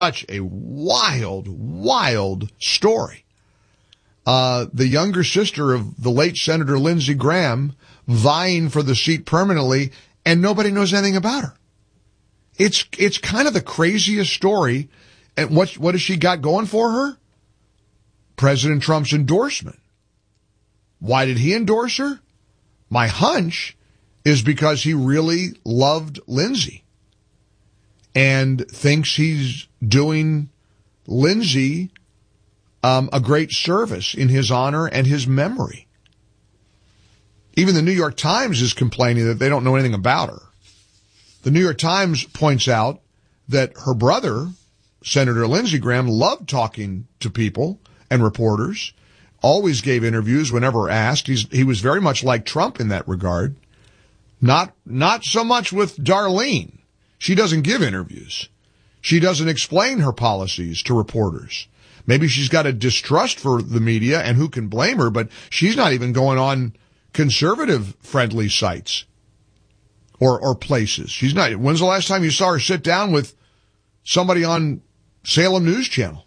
such a wild, wild story. The younger sister of the late Senator Lindsey Graham vying for the seat permanently, and nobody knows anything about her. It's kind of the craziest story. And what has she got going for her? President Trump's endorsement. Why did he endorse her? My hunch is because he really loved Lindsey and thinks he's doing Lindsey a great service in his honor and his memory. Even the New York Times is complaining that they don't know anything about her. The New York Times points out that her brother, Senator Lindsey Graham, loved talking to people and reporters, always gave interviews whenever asked. He was very much like Trump in that regard. Not so much with Darlene. She doesn't give interviews. She doesn't explain her policies to reporters. Maybe she's got a distrust for the media, and who can blame her, but she's not even going on conservative-friendly sites or places. She's not. When's the last time you saw her sit down with somebody on Salem News Channel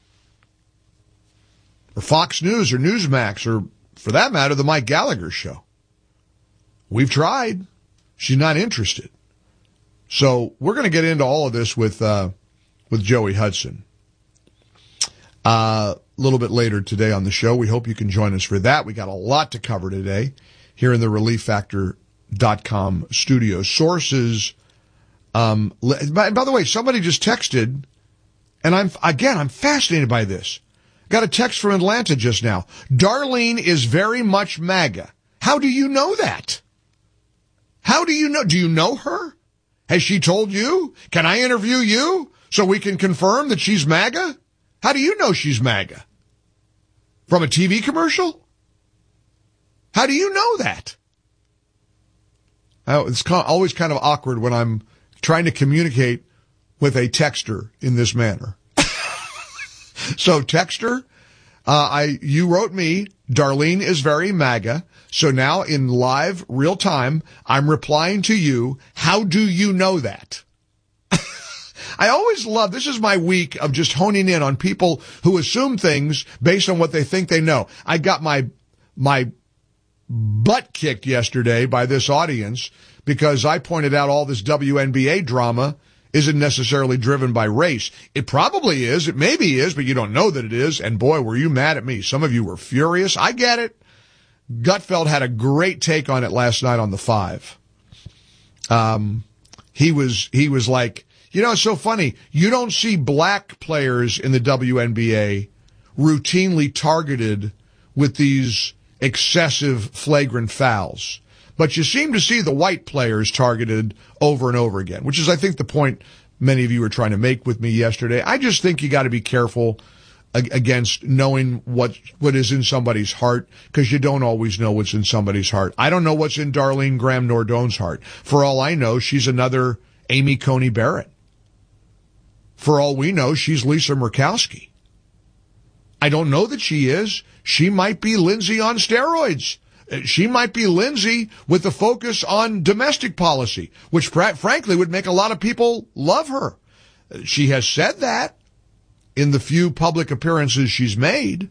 or Fox News or Newsmax or, for that matter, the Mike Gallagher show? We've tried. She's not interested. So we're going to get into all of this with Joey Hudson a little bit later today on the show. We hope you can join us for that. We got a lot to cover today here in the ReliefFactor.com studio. Sources, by the way, somebody just texted, and I'm fascinated by this. Got a text from Atlanta just now. Darlene is very much MAGA. How do you know that? How do you know? Do you know her? Has she told you? Can I interview you so we can confirm that she's MAGA? How do you know she's MAGA? From a TV commercial? How do you know that? It's always kind of awkward when I'm trying to communicate with a texter in this manner. So, texter, you wrote me, Darlene is very MAGA. So now in live, real time, I'm replying to you. How do you know that? I always love, this is my week of just honing in on people who assume things based on what they think they know. I got my butt kicked yesterday by this audience because I pointed out all this WNBA drama isn't necessarily driven by race. It probably is. It maybe is, but you don't know that it is. And boy, were you mad at me. Some of you were furious. I get it. Gutfeld had a great take on it last night on the 5. He was like, it's so funny. You don't see black players in the WNBA routinely targeted with these excessive flagrant fouls. But you seem to see the white players targeted over and over again, which is, I think, the point many of you were trying to make with me yesterday. I just think you got to be careful against knowing what is in somebody's heart, because you don't always know what's in somebody's heart. I don't know what's in Darlene Graham Nordone's heart. For all I know, she's another Amy Coney Barrett. For all we know, she's Lisa Murkowski. I don't know that she is. She might be Lindsey on steroids. She might be Lindsey with a focus on domestic policy, which frankly would make a lot of people love her. She has said that in the few public appearances she's made,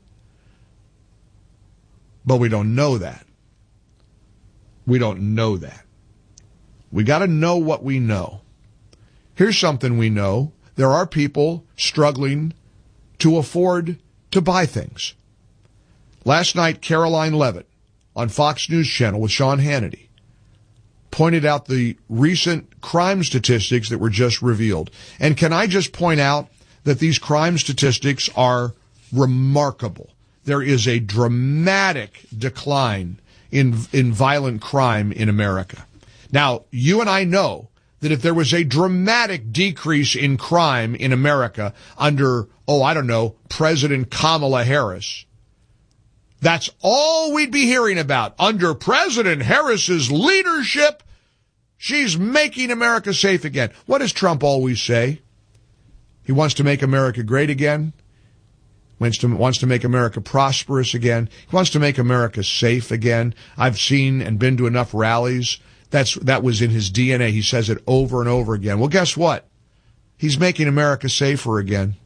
but we don't know that. We don't know that. We got to know what we know. Here's something we know. There are people struggling to afford to buy things. Last night, Caroline Leavitt on Fox News Channel with Sean Hannity pointed out the recent crime statistics that were just revealed. And can I just point out that these crime statistics are remarkable? There is a dramatic decline in violent crime in America. Now, you and I know that if there was a dramatic decrease in crime in America under, President Kamala Harris, that's all we'd be hearing about. Under President Harris's leadership, she's making America safe again. What does Trump always say? He wants to make America great again. Wants to make America prosperous again. He wants to make America safe again. I've seen and been to enough rallies. That was in his DNA. He says it over and over again. Well, guess what? He's making America safer again.